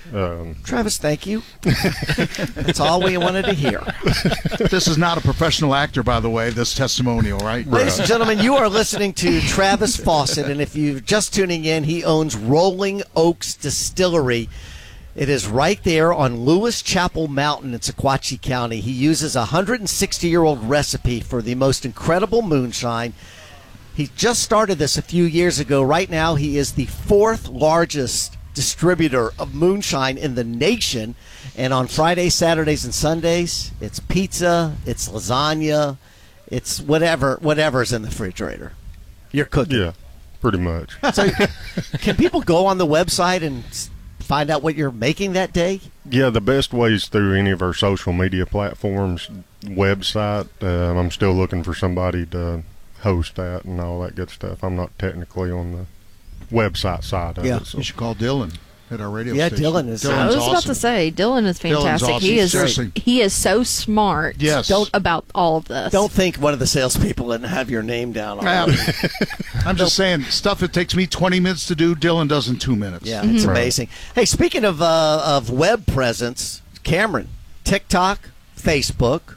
Travis, thank you. That's all we wanted to hear. This is not a professional actor, by the way, this testimonial, right? Ladies and gentlemen, you are listening to Travis Fawcett, and if you're just tuning in, he owns Rolling Oaks Distillery. It is right there on Lewis Chapel Mountain in Sequatchie County. He uses a 160-year-old recipe for the most incredible moonshine. He just started this a few years ago. Right now, he is the 4th largest distributor of moonshine in the nation. And on Fridays, Saturdays, and Sundays, it's pizza, it's lasagna, it's whatever's in the refrigerator. You're cooking. Yeah, pretty much. So can people go on the website and find out what you're making that day? Yeah, the best way is through any of our social media platforms, website. I'm still looking for somebody to host that and all that good stuff. I'm not technically on the website side of it. So. You should call Dylan at our radio yeah, station. Dylan is. I was awesome. about to say Dylan is fantastic. Dylan's awesome. He is so smart. Yes. About all of this. Don't think one of the salespeople and have your name down on it. I'm just saying, stuff that takes me 20 minutes to do, Dylan does in 2 minutes. Yeah, it's amazing. Hey, speaking of web presence, Cameron, TikTok, Facebook,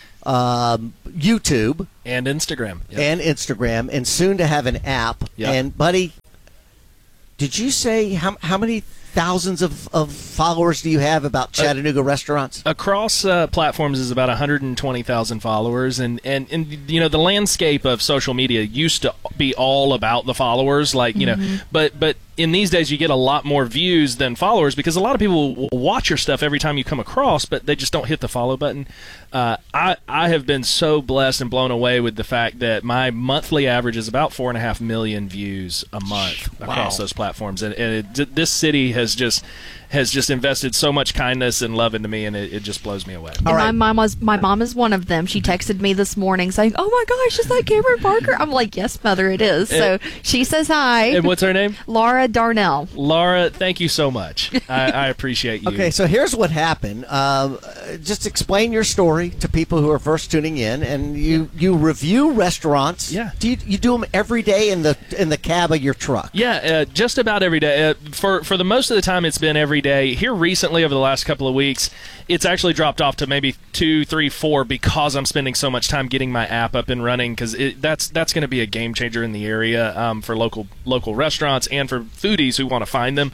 YouTube, and Instagram. Yep. And Instagram, and soon to have an app. Yep. And, buddy, did you say how many thousands of followers do you have about Chattanooga restaurants? Across platforms is about 120,000 followers, and you know, the landscape of social media used to be all about the followers, like, you know, but in these days you get a lot more views than followers, because a lot of people will watch your stuff every time you come across, but they just don't hit the follow button. I have been so blessed and blown away with the fact that my monthly average is about 4.5 million views a month across those platforms, and this city has just invested so much kindness and love into me, and it just blows me away. And my mom is one of them. She texted me this morning saying, "Oh my gosh, is that Cameron Parker?" I'm like, "Yes, mother, it is." So she says hi. And what's her name? Laura Darnell. Laura, thank you so much. I appreciate you. Okay, so here's what happened. Just explain your story to people who are first tuning in, and you review restaurants. Yeah. Do you do them every day in the cab of your truck? Yeah, just about every day. For the most of the time, it's been every day. Here recently, over the last couple of weeks, it's actually dropped off to maybe 2, 3, 4 because I'm spending so much time getting my app up and running, because that's going to be a game changer in the area for local restaurants and for foodies who want to find them.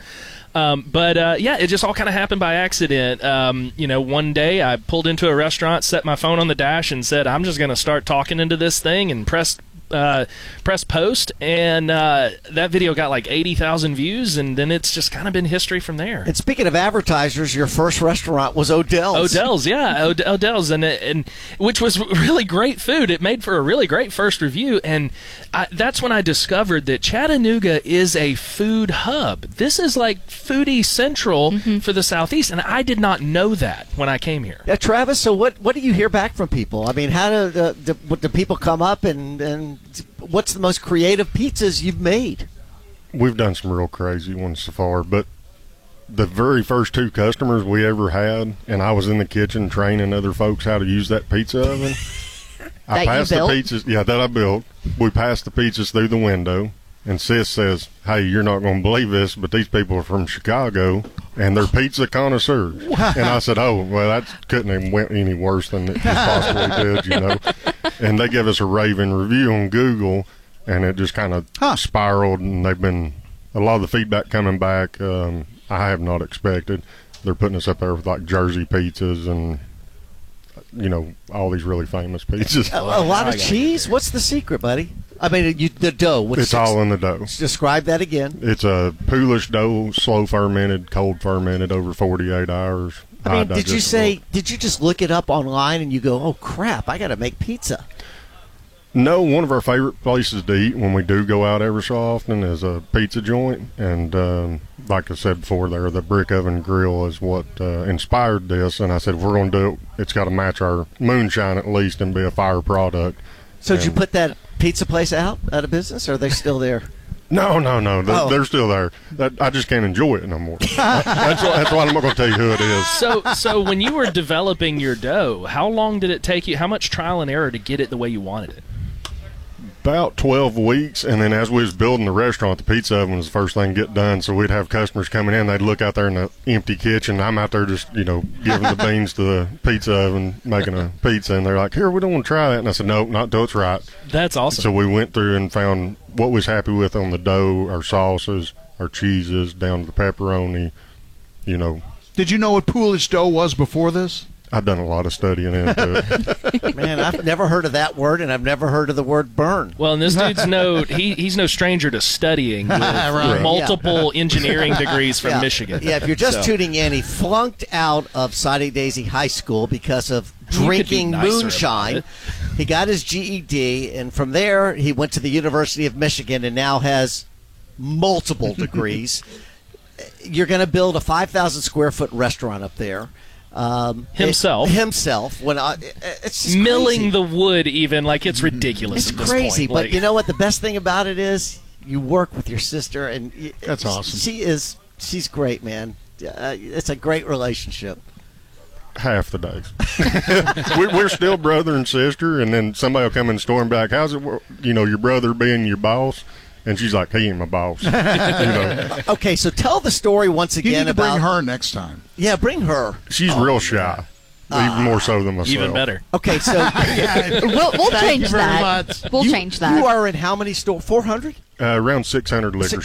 Yeah, it just all kind of happened by accident. You know, one day I pulled into a restaurant, set my phone on the dash, and said, I'm just going to start talking into this thing, and press post, and that video got like 80,000 views, and then it's just kind of been history from there. And speaking of advertisers, your first restaurant was Odell's. Odell's, yeah, Odell's, and which was really great food. It made for a really great first review, and that's when I discovered that Chattanooga is a food hub. This is like foodie central for the Southeast, and I did not know that when I came here. Yeah, Travis, so what do you hear back from people? I mean, how do people come up, and what's the most creative pizzas you've made? We've done some real crazy ones so far, but the very first 2 customers we ever had, and I was in the kitchen training other folks how to use that pizza oven. I passed the pizzas, that I built. We passed the pizzas through the window, and Sis says, "Hey, you're not going to believe this, but these people are from Chicago, and they're pizza connoisseurs." And I said, "Oh, well, that couldn't have went any worse than it possibly did, you know." And they give us a raving review on Google, and it just kind of spiraled, and they've been a lot of the feedback coming back. I have not expected. They're putting us up there with like Jersey pizzas and, you know, all these really famous pizzas. A lot of cheese? What's the secret, buddy? I mean, the dough. It's all in the dough. Describe that again. It's a Polish dough, slow fermented, cold fermented over 48 hours. I mean, did you just look it up online and you go, oh, crap, I got to make pizza? No, one of our favorite places to eat when we do go out every so often is a pizza joint. And like I said before there, the brick oven grill is what inspired this. And I said, if we're going to do it, it's got to match our moonshine at least and be a fire product. So did you put that pizza place out of business, or are they still there? No. They're still there. I just can't enjoy it no more. That's why I'm not going to tell you who it is. So when you were developing your dough, how long did it take you? How much trial and error to get it the way you wanted it? about 12 weeks, and then as we was building the restaurant, the pizza oven was the first thing to get done. So we'd have customers coming in, they'd look out there in the empty kitchen. I'm out there just, giving the beans to the pizza oven, making a pizza, and they're like, "Here, we don't want to try that." And I said, "Nope, not till it's right." That's awesome. So we went through and found what we was happy with on the dough, our sauces, our cheeses, down to the pepperoni, Did you know what Polish dough was before this? I've done a lot of studying into it. Man, I've never heard of that word, and I've never heard of the word burn. Well, and this dude's he's no stranger to studying with multiple engineering degrees from Michigan. Yeah, if you're just tuning in, he flunked out of Soddy Daisy High School because of drinking moonshine. He got his GED, and from there he went to the University of Michigan and now has multiple degrees. You're going to build a 5,000 square foot restaurant up there. Himself. When it's just milling crazy. the wood, even like it's ridiculous. It's at this crazy, point. but you know what? The best thing about it is you work with your sister, and that's awesome. She's great, man. It's a great relationship. Half the days. we're still brother and sister, and then somebody will come and storm back. How's it? Your brother being your boss. And she's like, "He ain't my boss." Okay, so tell the story once again. You need to about bring her next time. Yeah, bring her. She's real shy, even more so than myself. Even better. Okay, so we'll change that. We'll change that. You are in how many stores? 400? Around 600 liquor